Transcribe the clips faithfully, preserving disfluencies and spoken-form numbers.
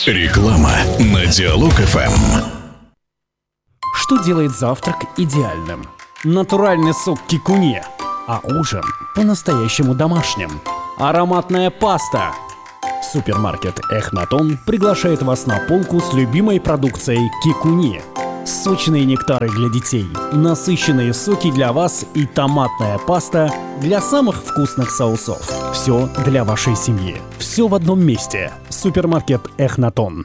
Реклама на Диалог эф эм. Что делает завтрак идеальным? Натуральный сок кикуне, а ужин по-настоящему домашним. Ароматная паста. Супермаркет Эхнатон приглашает вас на полку с любимой продукцией кикуне. Сочные нектары для детей, насыщенные соки для вас и томатная паста для самых вкусных соусов. Все для вашей семьи. Все в одном месте. Супермаркет Эхнатон.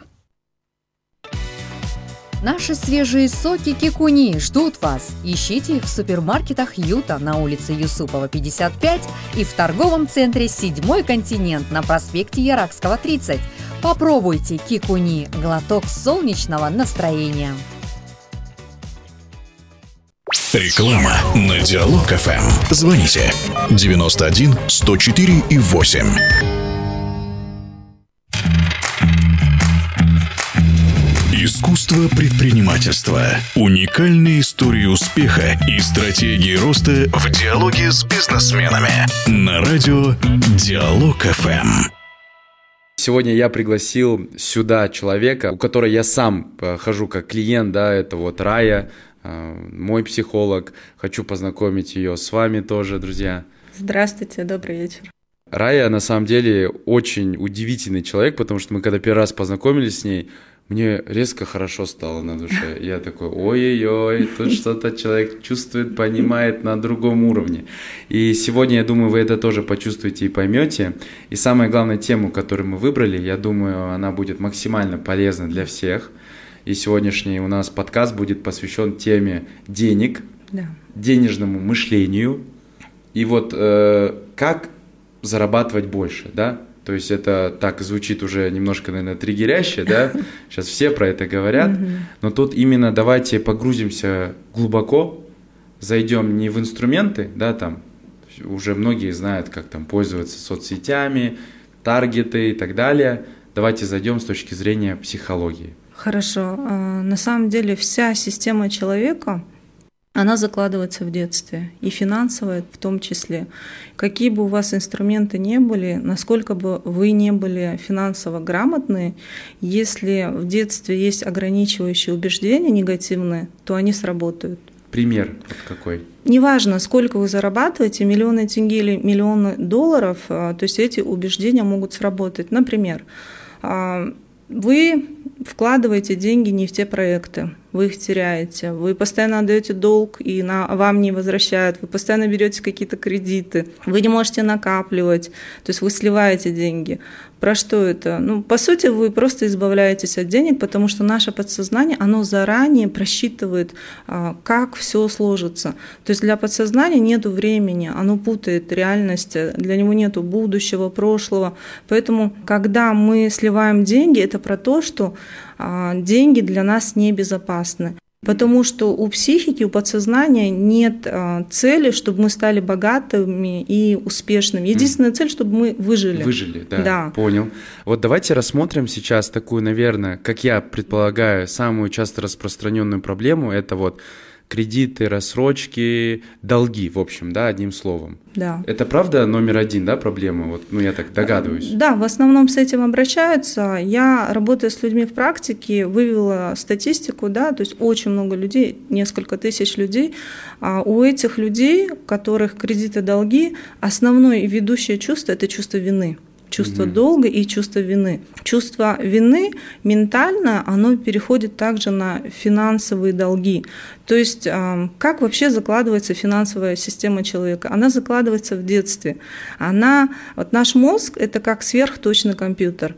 Наши свежие соки кикуни ждут вас. Ищите их в супермаркетах Юта на улице Юсупова, пятьдесят пять и в торговом центре «Седьмой континент» на проспекте Яракского, тридцать. Попробуйте кикуни – глоток солнечного настроения. Реклама на Диалог эф эм. Звоните девяносто один сто четыре и восемь. Искусство предпринимательства. Уникальные истории успеха и стратегии роста в диалоге с бизнесменами. На радио Диалог эф эм. Сегодня я пригласил сюда человека, у которого я сам хожу как клиент, да, это вот Рая, мой психолог. Хочу познакомить ее с вами тоже, друзья. Здравствуйте, добрый вечер. Рая на самом деле очень удивительный человек, потому что мы когда первый раз познакомились с ней, мне резко хорошо стало на душе. Я такой, ой-ой-ой, тут что-то человек чувствует, понимает на другом уровне. И сегодня, я думаю, вы это тоже почувствуете и поймете. И самая главная тема, которую мы выбрали, я думаю, она будет максимально полезна для всех. И сегодняшний у нас подкаст будет посвящен теме денег, да. денежному мышлению. И вот э, как зарабатывать больше, да? То есть это так звучит уже немножко, наверное, триггеряще, да? Сейчас все про это говорят. Но тут именно давайте погрузимся глубоко, зайдем не в инструменты, да, там уже многие знают, как там пользоваться соцсетями, таргеты и так далее. Давайте зайдем с точки зрения психологии. Хорошо. На самом деле вся система человека, она закладывается в детстве, и финансовая в том числе. Какие бы у вас инструменты ни были, насколько бы вы не были финансово грамотны, если в детстве есть ограничивающие убеждения негативные, то они сработают. Пример какой? Неважно, сколько вы зарабатываете, миллионы тенге или миллионы долларов, то есть эти убеждения могут сработать. Например, вы вкладываете деньги не в те проекты, вы их теряете, вы постоянно отдаете долг и на, вам не возвращают, вы постоянно берете какие-то кредиты, вы не можете накапливать, то есть вы сливаете деньги. Про что это? Ну, по сути, вы просто избавляетесь от денег, потому что наше подсознание, оно заранее просчитывает, как все сложится. То есть для подсознания нет времени, оно путает реальность, для него нет будущего, прошлого. Поэтому, когда мы сливаем деньги, это про то, что деньги для нас небезопасны. Потому что у психики, у подсознания нет цели, чтобы мы стали богатыми и успешными. Единственная цель, чтобы мы выжили. Выжили, да, да. Понял. Вот давайте рассмотрим сейчас такую, наверное, как я предполагаю, самую часто распространенную проблему. Это вот кредиты, рассрочки, долги, в общем, да, одним словом. Да. Это правда номер один, да, проблема? Вот, ну, я так догадываюсь. Да, в основном с этим обращаются. Я, работая с людьми в практике, вывела статистику, да, то есть очень много людей, несколько тысяч людей. А у этих людей, у которых кредиты, долги, основное и ведущее чувство – это чувство вины. Чувство mm-hmm. долга и чувство вины. Чувство вины ментально, оно переходит также на финансовые долги. То есть как вообще закладывается финансовая система человека? Она закладывается в детстве. Она, вот наш мозг – это как сверхточный компьютер.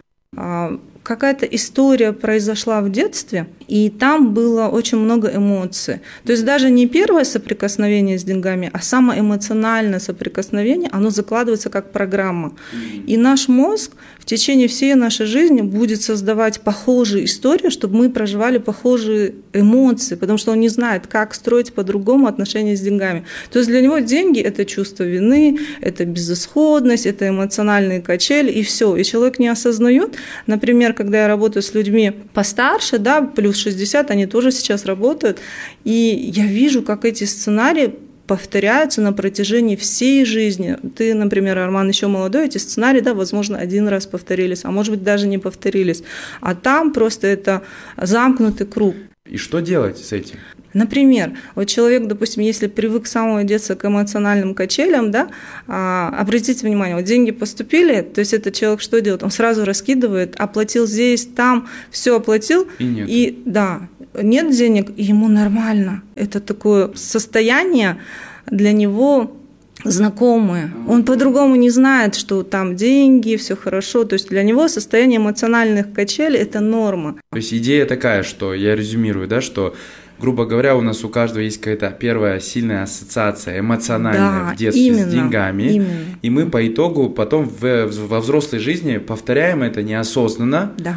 Какая-то история произошла в детстве, и там было очень много эмоций. То есть даже не первое соприкосновение с деньгами, а самое эмоциональное соприкосновение, оно закладывается как программа. И наш мозг в течение всей нашей жизни будет создавать похожие истории, чтобы мы проживали похожие эмоции, потому что он не знает, как строить по-другому отношения с деньгами. То есть для него деньги – это чувство вины, это безысходность, это эмоциональные качели, и все. И человек не осознает, например, когда я работаю с людьми постарше, да, плюс шестьдесят, они тоже сейчас работают, и я вижу, как эти сценарии повторяются на протяжении всей жизни. Ты, например, Арман, еще молодой, эти сценарии, да, возможно, один раз повторились, а может быть, даже не повторились. А там просто это замкнутый круг. И что делать с этим? Например, вот человек, допустим, если привык с самого детства к эмоциональным качелям, да, а, обратите внимание, вот деньги поступили, то есть этот человек что делает? Он сразу раскидывает, оплатил здесь, там, все оплатил, и, нет. и да, нет денег, и ему нормально. Это такое состояние для него знакомое. Он по-другому не знает, что там деньги, все хорошо. То есть для него состояние эмоциональных качелей – это норма. То есть идея такая, что я резюмирую, да, что, грубо говоря, у нас у каждого есть какая-то первая сильная ассоциация эмоциональная да, в детстве именно, с деньгами. Именно. И мы по итогу потом в, во взрослой жизни повторяем это неосознанно. Да.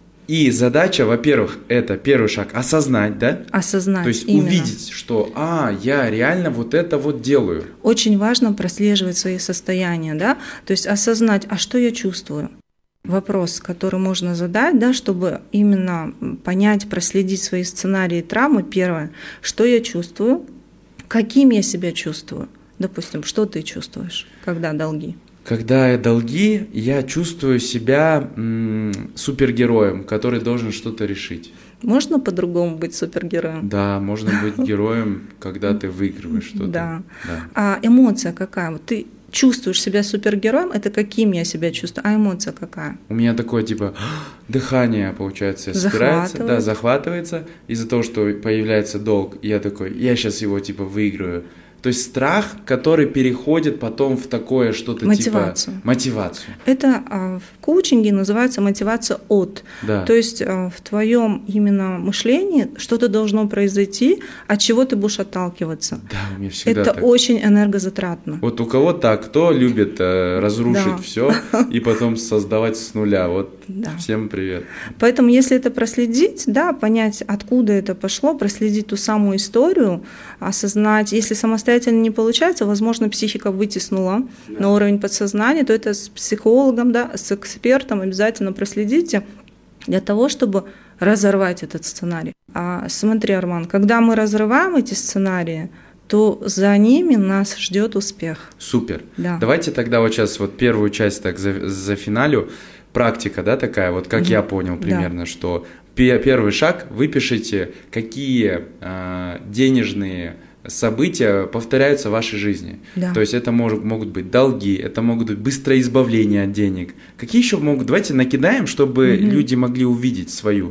И задача, во-первых, это первый шаг – осознать, да? Осознать, то есть именно. увидеть, что, а, я реально вот это вот делаю. Очень важно прослеживать свои состояния, да? То есть осознать, а что я чувствую? Вопрос, который можно задать, да, чтобы именно понять, проследить свои сценарии травмы. Первое, что я чувствую, каким я себя чувствую. Допустим, что ты чувствуешь, когда долги? Когда я долги, я чувствую себя м- супергероем, который должен что-то решить. Можно по-другому быть супергероем? Да, можно быть героем, когда ты выигрываешь что-то. Да. да. А эмоция какая? Вот ты чувствуешь себя супергероем, это каким я себя чувствую, а эмоция какая? У меня такое типа дыхание, получается, спирается, да, захватывается из-за того, что появляется долг. И я такой, я сейчас его типа выиграю. То есть страх, который переходит потом в такое что-то мотивацию. типа мотивацию. Это а, в коучинге называется мотивация от. Да. То есть а, в твоем именно мышлении что-то должно произойти, от чего ты будешь отталкиваться. Да, у меня всегда Это так. очень энергозатратно. Вот у кого так, кто любит э, разрушить Да. все и потом создавать с нуля. Вот Да. всем привет. Поэтому если это проследить, да, понять, откуда это пошло, проследить ту самую историю, осознать, если самостоятельно не получается, возможно, психика вытеснула да. на уровень подсознания, то это с психологом, да, с экспертом обязательно проследите для того, чтобы разорвать этот сценарий. А смотри, Арман, когда мы разрываем эти сценарии, то за ними нас ждет успех. Супер. Да. Давайте тогда вот сейчас вот первую часть так за, за финалю. Практика, да, такая, вот как mm-hmm. я понял примерно, да. что первый шаг, выпишите, какие э, денежные события повторяются в вашей жизни. Да. То есть это может, могут быть долги, это могут быть быстрое избавление от денег. Какие еще могут? Давайте накидаем, чтобы mm-hmm. люди могли увидеть свою.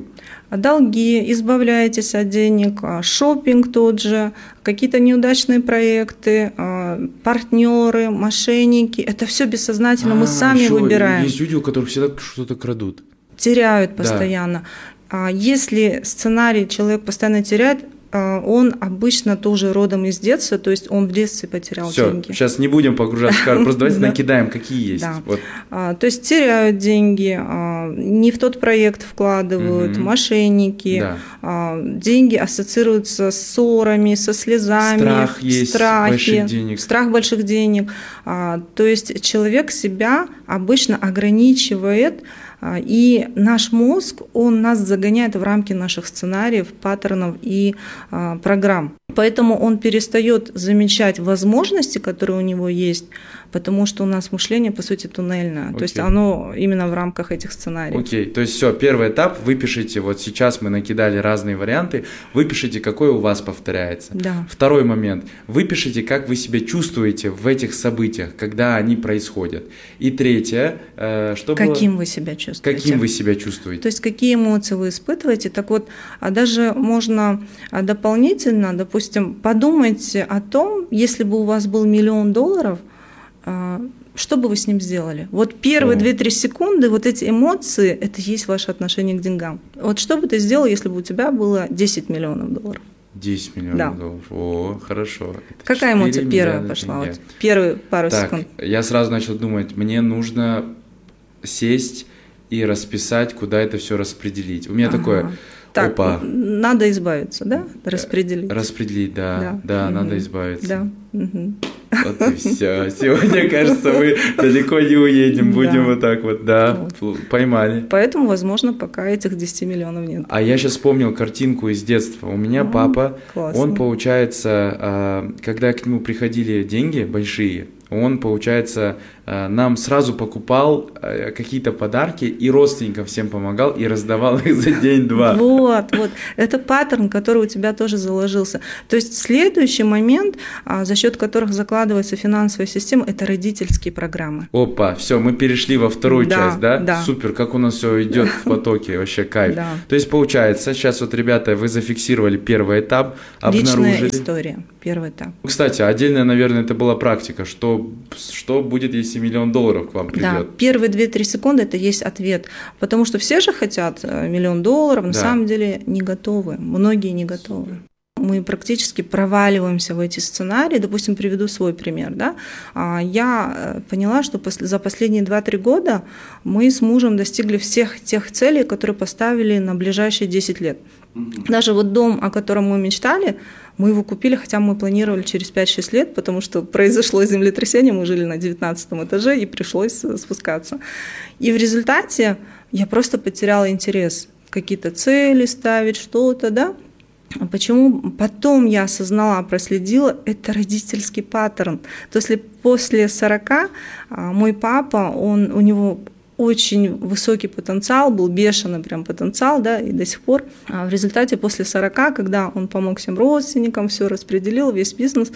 Долги, избавляйтесь от денег, шопинг тот же, какие-то неудачные проекты, партнеры, мошенники. Это все бессознательно, а, мы сами выбираем. Есть люди, у которых всегда что-то крадут. Теряют постоянно. Да. Если сценарий человек постоянно теряет, он обычно тоже родом из детства, то есть он в детстве потерял Всё, деньги. Сейчас не будем погружаться в карту, просто давайте накидаем, какие есть. Да. Вот. А, то есть теряют деньги, а, не в тот проект вкладывают, угу. мошенники, да. а, деньги ассоциируются с ссорами, со слезами, страх есть, страхи, больших денег. страх больших денег. А, то есть человек себя обычно ограничивает, и наш мозг, он нас загоняет в рамки наших сценариев, паттернов и а, программ. Поэтому он перестает замечать возможности, которые у него есть, потому что у нас мышление, по сути, туннельное. Okay. То есть оно именно в рамках этих сценариев. Окей, okay. То есть все, первый этап, выпишите, вот сейчас мы накидали разные варианты, выпишите, какой у вас повторяется. Да. Второй момент, выпишите, как вы себя чувствуете в этих событиях, когда они происходят. И третье, э, что Каким было? вы себя чувствуете. Каким вы себя чувствуете. То есть какие эмоции вы испытываете. Так вот, а даже можно дополнительно, допустим, подумайте о том, если бы у вас был миллион долларов, что бы вы с ним сделали? Вот первые две-три секунды, вот эти эмоции, это и есть ваше отношение к деньгам. Вот что бы ты сделал, если бы у тебя было десять миллионов долларов? десять миллионов да. долларов. О, хорошо. Это какая эмоция первая пошла? Вот первые пару так, секунд. Я сразу начал думать, мне нужно сесть и расписать, куда это все распределить. У меня ага. такое... Так, опа. Надо избавиться, да? Распределить. Распределить, да. Да, да угу. надо избавиться. Да. Угу. Вот и все. Сегодня, кажется, мы далеко не уедем, будем Да. вот так вот, да, Вот. поймали. Поэтому, возможно, пока этих десяти миллионов нет. А я сейчас вспомнил картинку из детства. У меня М, папа, классно. он, получается, а, когда к нему приходили деньги большие, он, получается, а, нам сразу покупал а, какие-то подарки и родственникам всем помогал и раздавал их за день-два. Вот, вот. Это паттерн, который у тебя тоже заложился. То есть следующий момент, а, за счет которых закладывается финансовая система, это родительские программы. Опа, все, мы перешли во вторую Да, часть, да? да. Супер, как у нас все идет в потоке, вообще кайф. Да. То есть, получается, сейчас вот, ребята, вы зафиксировали первый этап, Личная обнаружили. история, первый этап. Кстати, отдельно, наверное, это была практика. Что, что будет, если миллион долларов к вам Да, придет? первые две-три секунды это есть ответ. Потому что все же хотят э, миллион долларов, на Да. самом деле не готовы. Многие не готовы. Мы практически проваливаемся в эти сценарии. Допустим, приведу свой пример. Да? А, Я э, поняла, что после, за последние два-три года мы с мужем достигли всех тех целей, которые поставили на ближайшие десять лет. Даже вот дом, о котором мы мечтали, мы его купили, хотя мы планировали через пять-шесть лет, потому что произошло землетрясение, мы жили на девятнадцатом этаже и пришлось спускаться. И в результате я просто потеряла интерес, какие-то цели ставить, что-то, да. А почему? Потом я осознала, проследила, это родительский паттерн. То есть после сорока мой папа, он, у него очень высокий потенциал, был бешеный прям потенциал, да, и до сих пор. А в результате после сорока, когда он помог всем родственникам, все распределил, весь бизнес,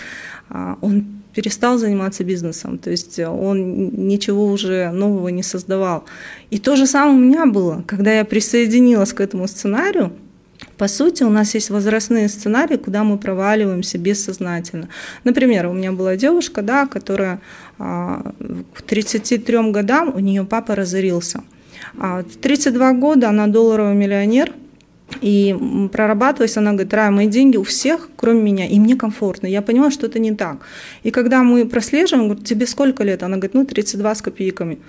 он перестал заниматься бизнесом, то есть он ничего уже нового не создавал. И то же самое у меня было, когда я присоединилась к этому сценарию. По сути, у нас есть возрастные сценарии, куда мы проваливаемся бессознательно. Например, у меня была девушка, да, которая а, к тридцати трём годам у нее папа разорился. А, в тридцать два года она долларовый миллионер, и прорабатываясь, она говорит: Рая, мои деньги у всех, кроме меня, и мне комфортно. Я поняла, что это не так. И когда мы прослеживаем, говорит: тебе сколько лет? Она говорит: ну, тридцать два с копейками.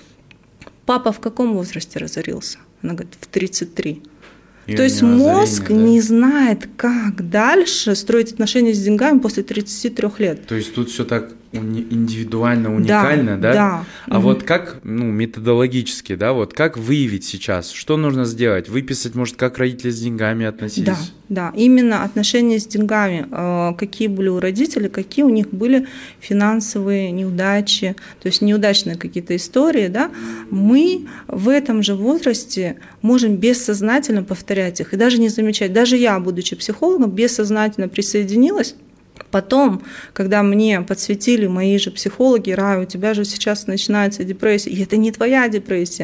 Папа в каком возрасте разорился? Она говорит: в тридцать три. И То у есть него мозг озарение, да? не знает, как дальше строить отношения с деньгами после тридцати трёх лет. То есть тут все так уни- индивидуально, уникально, да? Да. А Мгм. вот как, ну, методологически, да, вот как выявить сейчас? Что нужно сделать? Выписать, может, как родители с деньгами относились? Да, да, именно отношения с деньгами, э, какие были у родителей, какие у них были финансовые неудачи, то есть неудачные какие-то истории, да, мы в этом же возрасте можем бессознательно повторять их и даже не замечать. Даже я, будучи психологом, бессознательно присоединилась. Потом, когда мне подсветили мои же психологи: Рая, у тебя же сейчас начинается депрессия, и это не твоя депрессия.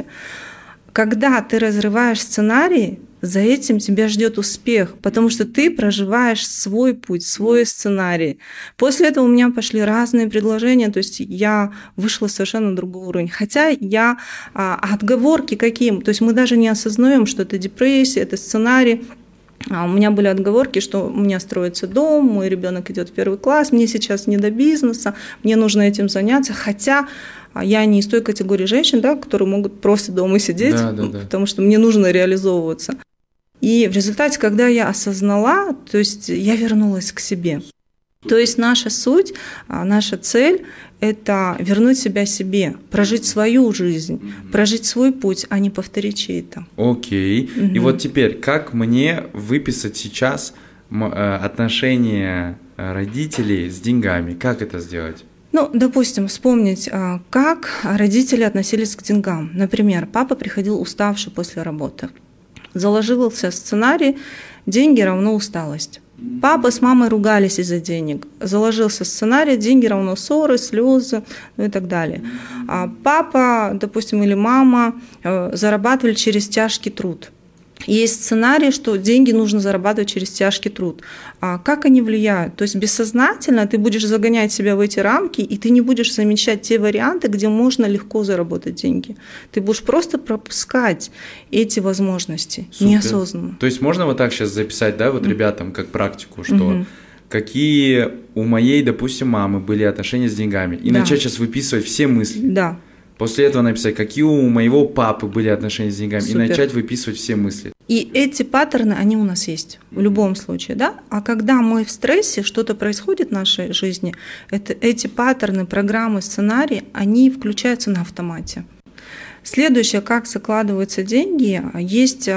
Когда ты разрываешь сценарий, за этим тебя ждет успех, потому что ты проживаешь свой путь, свой сценарий. После этого у меня пошли разные предложения, то есть я вышла совершенно на другой уровень. Хотя я а, отговорки каким, то есть мы даже не осознаем, что это депрессия, это сценарий. А у меня были отговорки, что у меня строится дом, мой ребенок идет в первый класс, мне сейчас не до бизнеса, мне нужно этим заняться, хотя я не из той категории женщин, да, которые могут просто дома сидеть, Да, да, да. потому что мне нужно реализовываться. И в результате, когда я осознала, то есть я вернулась к себе. То есть наша суть, наша цель – это вернуть себя себе, прожить свою жизнь, прожить свой путь, а не повторить чей-то. Окей. И Мгм. вот теперь, как мне выписать сейчас м- э, отношения э, родителей с деньгами? Как это сделать? Ну, допустим, вспомнить, а, как родители относились к деньгам. Например, папа приходил уставший после работы. Заложился сценарий «деньги равно усталость». Папа с мамой ругались из-за денег. Заложился сценарий «деньги равно ссоры, слезы», ну и так далее. А папа, допустим, или мама э, зарабатывали через тяжкий труд. Есть сценарий, что деньги нужно зарабатывать через тяжкий труд. А как они влияют? То есть бессознательно ты будешь загонять себя в эти рамки, и ты не будешь замечать те варианты, где можно легко заработать деньги. Ты будешь просто пропускать эти возможности Супер. неосознанно. То есть можно вот так сейчас записать, да, вот ребятам как практику, что Мгм. какие у моей, допустим, мамы были отношения с деньгами, и Да. начать сейчас выписывать все мысли. Да. После этого написать, какие у моего папы были отношения с деньгами, Супер. и начать выписывать все мысли. И эти паттерны, они у нас есть в любом случае, да? А когда мы в стрессе, что-то происходит в нашей жизни, это, эти паттерны, программы, сценарии, они включаются на автомате. Следующее, как закладываются деньги, есть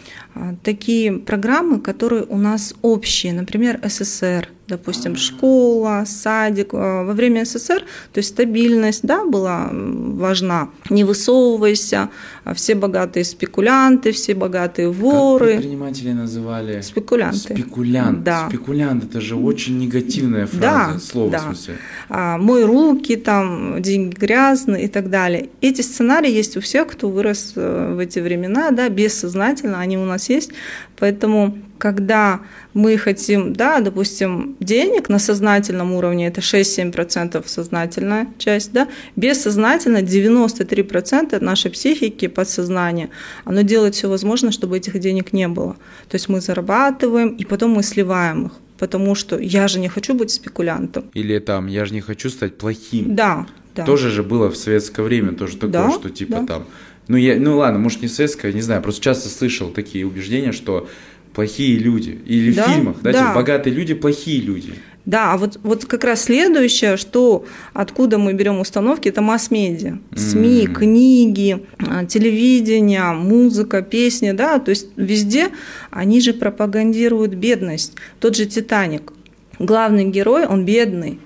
такие программы, которые у нас общие, например, СССР, допустим, школа, садик. Во время СССР, то есть стабильность, да, была важна. Не высовывайся, все богатые спекулянты, все богатые воры. Как предприниматели называли? Спекулянты. Спекулянт. Да. Спекулянт, это же очень негативная фраза, да, слово да. в смысле. А, мой руки, там, деньги грязные и так далее. Эти сценарии есть у всех, кто вырос в эти времена, да, бессознательно, они у нас есть. Поэтому, когда мы хотим, да, допустим, денег на сознательном уровне, это шесть-семь процентов сознательная часть, да, бессознательно девяносто три процента нашей психики, подсознания, оно делает все возможное, чтобы этих денег не было. То есть мы зарабатываем, и потом мы сливаем их, потому что я же не хочу быть спекулянтом. Или там, я же не хочу стать плохим. Да, да. Тоже же было в советское время, тоже такое, да, что типа да. там... Ну, я, ну ладно, может не советское, не знаю, просто часто слышал такие убеждения, что плохие люди, или да, в фильмах, да, да. типа богатые люди, плохие люди. Да, а вот, вот как раз следующее, что откуда мы берем установки, это масс-медиа, СМИ, mm-hmm. книги, телевидение, музыка, песни, да, то есть везде они же пропагандируют бедность. Тот же «Титаник», главный герой, он бедный,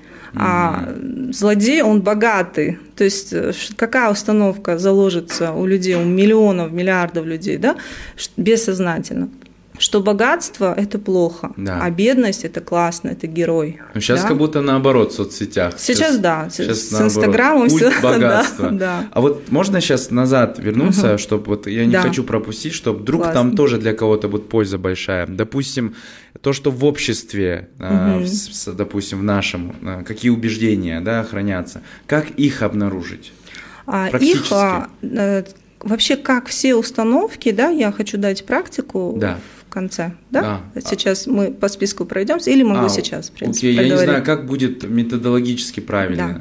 а злодей, он богатый. То есть какая установка заложится у людей, у миллионов, миллиардов людей, да, бессознательно? Что богатство – это плохо, да. а бедность – это классно, это герой. Ну, сейчас да? как будто наоборот в соцсетях. Сейчас, сейчас да, сейчас с Инстаграмом все. Культ богатства. да, да. А вот можно сейчас назад вернуться, угу. чтобы вот я не да. хочу пропустить, чтобы вдруг Классно. Там тоже для кого-то будет польза большая. Допустим, то, что в обществе, угу. в, допустим, в нашем, какие убеждения, да, хранятся, как их обнаружить? А, их, вообще, как все установки, да, я хочу дать практику. Да. В конце, да? А, сейчас а, мы по списку пройдемся, или могу а, сейчас, в принципе, окей, проговорить. Я не знаю, как будет методологически правильно. Да.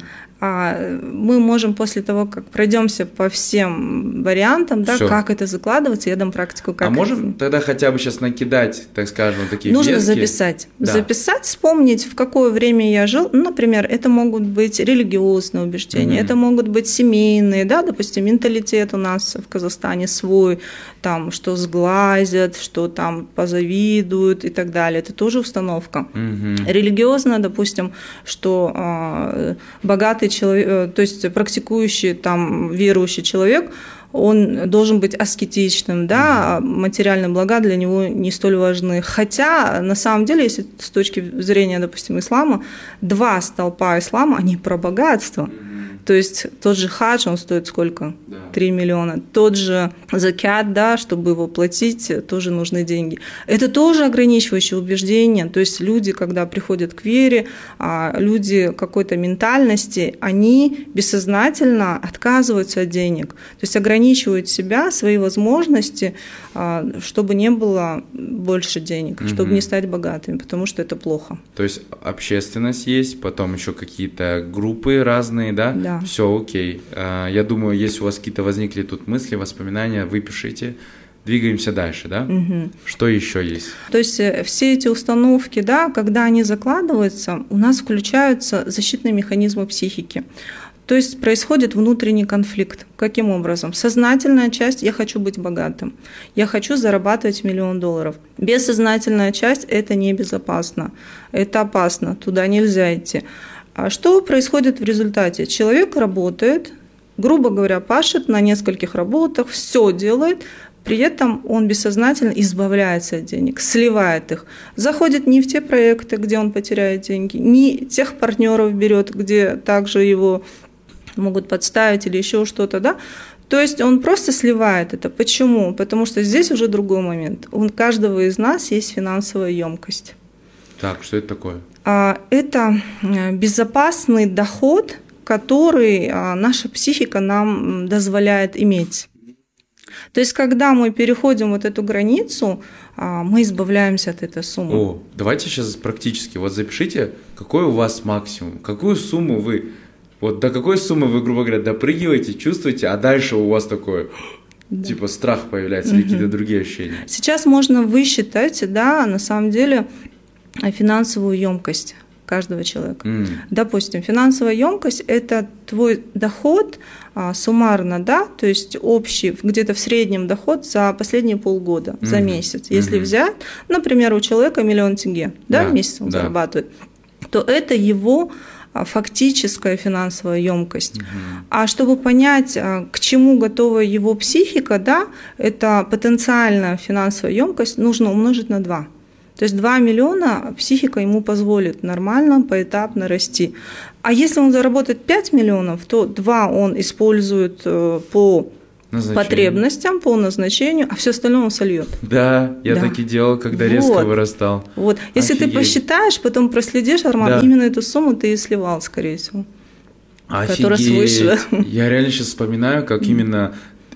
А мы можем после того, как пройдемся по всем вариантам, да, как это закладывается, я дам практику. Как а можем это... тогда хотя бы сейчас накидать, так скажем, такие Нужно вески? записать. Да. Записать, вспомнить, в какое время я жил. Ну, например, это могут быть религиозные убеждения, mm-hmm. это могут быть семейные, да, допустим, менталитет у нас в Казахстане свой, там, что сглазят, что там позавидуют и так далее. Это тоже установка. Mm-hmm. Религиозно, допустим, что э, богатый человек, то есть практикующий, там, верующий человек, он должен быть аскетичным, да, а материальные блага для него не столь важны. Хотя, на самом деле, если с точки зрения, допустим, ислама, два столпа ислама, они про богатство. То есть тот же хадж, он стоит сколько? три миллиона. Тот же закят, да, чтобы его платить, тоже нужны деньги. Это тоже ограничивающее убеждение. То есть люди, когда приходят к вере, люди какой-то ментальности, они бессознательно отказываются от денег. То есть ограничивают себя, свои возможности, чтобы не было больше денег, угу. чтобы не стать богатыми, потому что это плохо. То есть общественность есть, потом еще какие-то группы разные, да? Да. Все окей. Я думаю, если у вас какие-то возникли тут мысли, воспоминания, вы пишите. Двигаемся дальше, да? Угу. Что еще есть? То есть все эти установки, да, когда они закладываются, у нас включаются защитные механизмы психики. То есть происходит внутренний конфликт. Каким образом? Сознательная часть – я хочу быть богатым, я хочу зарабатывать миллион долларов. Бессознательная часть – это небезопасно, это опасно, туда нельзя идти. А что происходит в результате? Человек работает, грубо говоря, пашет на нескольких работах, все делает, при этом он бессознательно избавляется от денег, сливает их, заходит не в те проекты, где он потеряет деньги, не тех партнеров берет, где также его могут подставить или еще что-то, да? То есть он просто сливает это. Почему? Потому что здесь уже другой момент. У каждого из нас есть финансовая емкость. Так, что это такое? Это безопасный доход, который наша психика нам дозволяет иметь. То есть, когда мы переходим вот эту границу, мы избавляемся от этой суммы. О, давайте сейчас практически. Вот запишите, какой у вас максимум, какую сумму вы Вот до какой суммы вы, грубо говоря, допрыгиваете, чувствуете, а дальше у вас такой, да. типа, страх появляется угу. или какие-то другие ощущения? Сейчас можно высчитать, да, на самом деле, финансовую емкость каждого человека. Mm. Допустим, финансовая емкость – это твой доход а, суммарно, да, то есть общий, где-то в среднем доход за последние полгода, mm-hmm. за месяц. Если mm-hmm. взять, например, у человека миллион тенге, да, да в месяц он да. зарабатывает, то это его фактическая финансовая емкость. Uh-huh. А чтобы понять, к чему готова его психика, да, это потенциальная финансовая емкость, нужно умножить на два. То есть два миллиона психика ему позволит нормально, поэтапно расти. А если он заработает пять миллионов, то два он использует по потребностям, по назначению, а все остальное он сольет. Да, я да. так и делал, когда вот. резко вырастал. Вот. Если Офигеть. ты посчитаешь, потом проследишь, Арман, да. именно эту сумму ты и сливал, скорее всего. Офигеть. Которая свыше. Я реально сейчас вспоминаю, как именно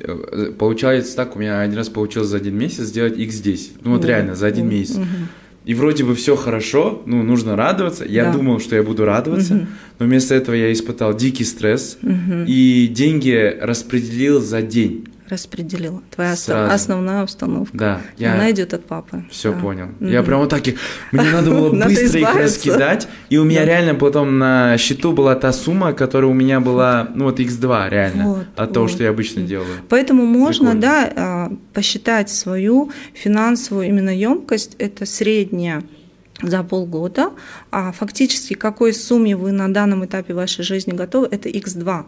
получается так, у меня один раз получилось за один месяц сделать икс десять. Ну вот, вот. реально, за один вот. месяц. Угу. И вроде бы все хорошо, ну, нужно радоваться. Я да. думал, что я буду радоваться, угу. но вместо этого я испытал дикий стресс, угу. и деньги распределил за день. Распределила. Твоя Сразу. основная установка. Да. Я... Она идет от папы. Все да. понял. Mm-hmm. Я прям вот так и... Мне надо было быстро их раскидать, и у меня да. реально потом на счету была та сумма, которая у меня была, ну вот икс два реально, вот, от вот. того, что я обычно делаю. Поэтому можно, Прикольно. да, посчитать свою финансовую именно емкость, это средняя за полгода, а фактически какой сумме вы на данном этапе вашей жизни готовы, это икс два.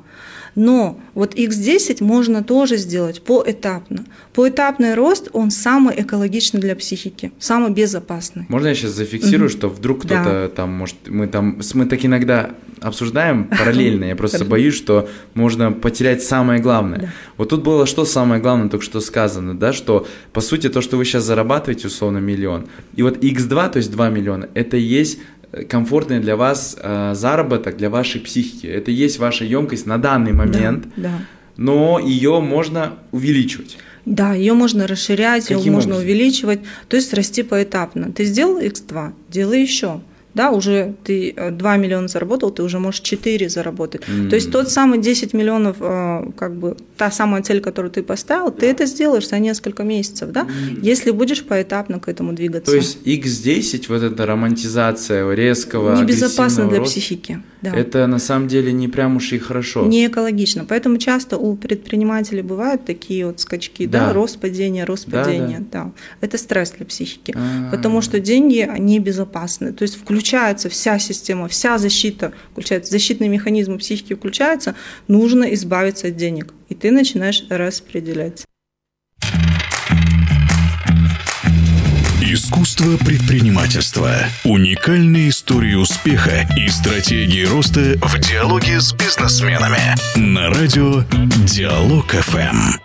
Но вот икс десять можно тоже сделать поэтапно. Поэтапный рост, он самый экологичный для психики, самый безопасный. Можно я сейчас зафиксирую, mm-hmm. что вдруг кто-то да. там, может, мы там, мы так иногда обсуждаем параллельно, я просто боюсь, что можно потерять самое главное. Да. Вот тут было что самое главное, только что сказано, да, что по сути то, что вы сейчас зарабатываете, условно, миллион, и вот икс два, то есть два миллиона, это и есть комфортный для вас э, заработок, для вашей психики. Это и есть ваша емкость на данный момент, да, да. но ее можно увеличивать. Да, ее можно расширять, Каким ее можно образом? увеличивать, то есть расти поэтапно. Ты сделал икс два, делай еще. Да, уже ты два миллиона заработал, ты уже можешь четыре заработать. Mm-hmm. То есть тот самый десять миллионов, как бы та самая цель, которую ты поставил, ты это сделаешь за несколько месяцев, да, mm-hmm. если будешь поэтапно к этому двигаться. То есть икс десять, вот эта романтизация резкого, небезопасно для роста, психики. Да. Это на самом деле не прям уж и хорошо. Не экологично. Поэтому часто у предпринимателей бывают такие вот скачки, да, да рост, падение, рост, да, падение. Да. Да. Это стресс для психики, А-а-а. потому что деньги, они безопасны. То есть включается вся система, вся защита, включается, защитные механизмы психики включаются, нужно избавиться от денег. И ты начинаешь распределять. Искусство предпринимательства. Уникальные истории успеха и стратегии роста в диалоге с бизнесменами. На радио Диалог эф эм.